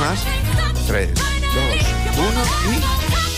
más. 3, 2, 1 y...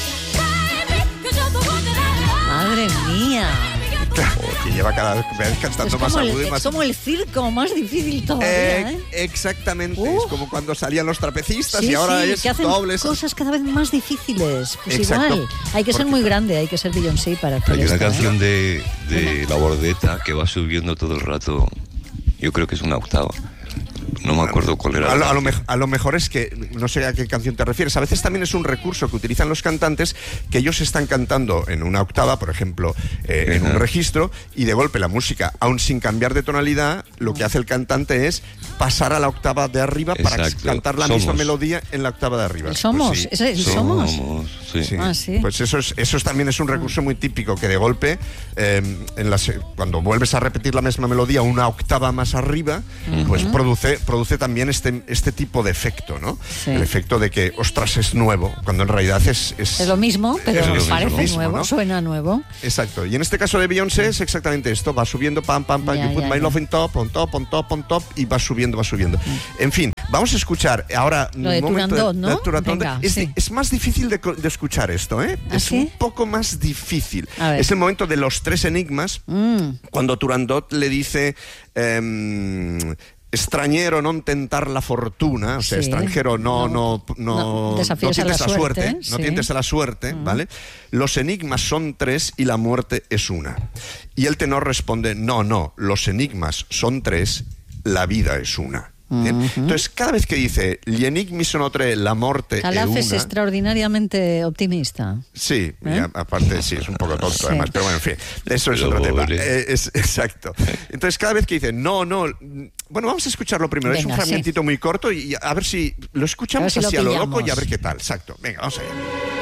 ¡Madre mía! Que lleva cada vez cantando más agudo y más... Es como el circo, más difícil todavía, ¿eh? Exactamente. Es como cuando salían los trapecistas sí, y ahora sí, es que hacen dobles. cosas cada vez más difíciles. Pues exacto. igual, hay que ser muy grande, hay que ser Beyoncé para hacer Hay esto, una canción ¿eh? de La Bordeta que va subiendo todo el rato. Yo creo que es una octava. No me acuerdo cuál era. A lo mejor es que, no sé a qué canción te refieres, a veces también es un recurso que utilizan los cantantes, que ellos están cantando en una octava, por ejemplo, en un registro, y de golpe la música, aún sin cambiar de tonalidad, lo que hace el cantante es pasar a la octava de arriba para cantar la misma melodía en la octava de arriba. ¿El Somos? Pues sí. ¿Es el Somos? Sí. Sí. Ah, sí. Pues eso también es un recurso muy típico, que de golpe, cuando vuelves a repetir la misma melodía una octava más arriba, pues produce también este tipo de efecto, ¿no? Sí. El efecto de que, ostras, es nuevo, cuando en realidad es lo mismo, pero es parece lo mismo, nuevo, ¿no? Suena nuevo. Exacto. Y en este caso de Beyoncé es exactamente esto, va subiendo, pam, pam, pam, you put my love on top, on top, on top, on top, y va subiendo. En fin, vamos a escuchar ahora lo de Turandot, ¿no? Venga, es más difícil de escuchar esto, ¿eh? ¿Ah, es sí? un poco más difícil. A ver. Es el momento de los 3 enigmas, cuando Turandot le dice... extrañero non tentar la fortuna, o sea, extranjero no desafíes tientes a la suerte, no tientes a la suerte, ¿vale? Los enigmas son 3 y la muerte es 1. Y el tenor responde, no, los enigmas son 3, la vida es 1. Entonces, cada vez que dice gli enigmi sono 3, la morte Calaf è una... es extraordinariamente optimista. Sí, y aparte sí, es un poco tonto Sí. además, pero bueno, en fin, eso es otro tema. Exacto. Entonces, cada vez que dice no, bueno, vamos a escucharlo primero. Venga, es un fragmentito muy corto y a ver si lo escuchamos a ver si así a lo pillamos. loco y a ver qué tal. Exacto. Venga, vamos allá.